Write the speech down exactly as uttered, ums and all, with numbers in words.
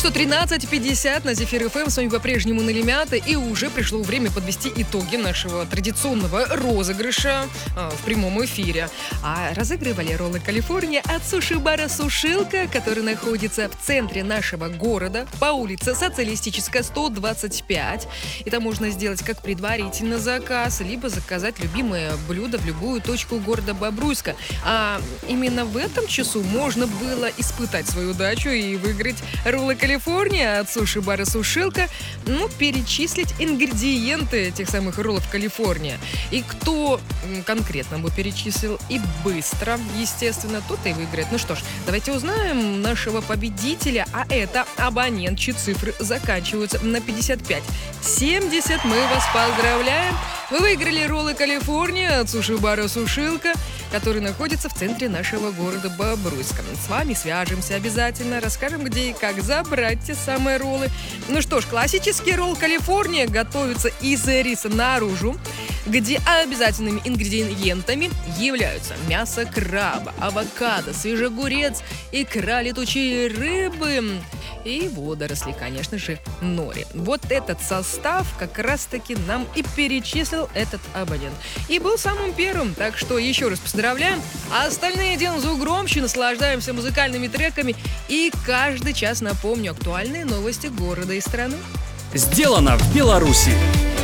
сто тринадцать пятьдесят на Зефир эф эм. С вами по-прежнему Налимята. И уже пришло время подвести итоги нашего традиционного розыгрыша э, в прямом эфире. А разыгрывали роллы Калифорния от суши-бара «Сушилка», который находится в центре нашего города по улице Социалистическая, сто двадцать пять. И там можно сделать как предварительный заказ, либо заказать любимое блюдо в любую точку города Бобруйска. А именно в этом часу можно было испытать свою удачу и выиграть роллы Калифорния от суши-бара «Сушилка», ну, перечислить ингредиенты этих самых роллов Калифорния. И кто конкретно бы перечислил и быстро, естественно, тот и выиграет. Ну что ж, давайте узнаем нашего победителя, а это абонент, чьи цифры заканчиваются на пятьдесят пять семьдесят. Мы вас поздравляем! Вы выиграли роллы Калифорния от суши-бара «Сушилка», который находится в центре нашего города Бобруйска. С вами свяжемся обязательно, расскажем, где и как забрать те самые роллы. Ну что ж, классический ролл Калифорния готовится из риса наружу, где обязательными ингредиентами являются мясо краба, авокадо, свежий огурец, икра летучей рыбы и водоросли, конечно же, нори. Вот этот состав как раз-таки нам и перечислил этот абонент. И был самым первым, так что еще раз поздравляем. А остальные делаем звук громче, наслаждаемся музыкальными треками и каждый час напомню актуальные новости города и страны. Сделано в Беларуси.